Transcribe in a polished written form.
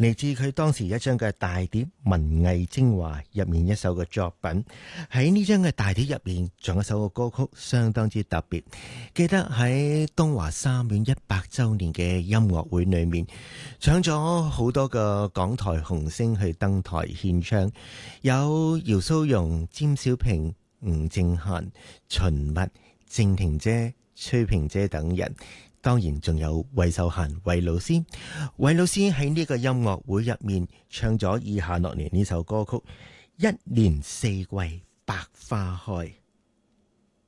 嚟自佢當時一張嘅大碟文藝精華入面一首嘅作品。喺呢張嘅大碟入面仲有一首嘅歌曲相當之特別，記得喺東華三院100週年嘅音樂會裏面搶咗好多個港台紅星去登台獻唱，有姚蘇蓉、詹小平、吳正嫻、秦蜜、靜婷姐、崔萍姐等人，當然仲有韋秀嫻韋老師。韋老師喺呢個音樂會入面唱咗以下落嚟呢首歌曲《一年四季百花開》。